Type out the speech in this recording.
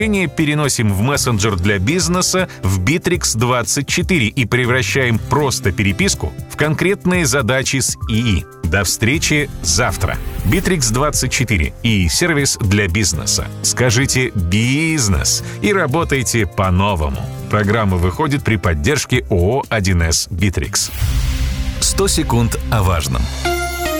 Переносим в мессенджер для бизнеса в Bittrex24 и превращаем просто переписку в конкретные задачи с ИИ. До встречи завтра. Bittrex24 и сервис для бизнеса. Скажите «бизнес» и работайте по-новому. Программа выходит при поддержке ООО «1С Bittrex». 100 секунд о важном.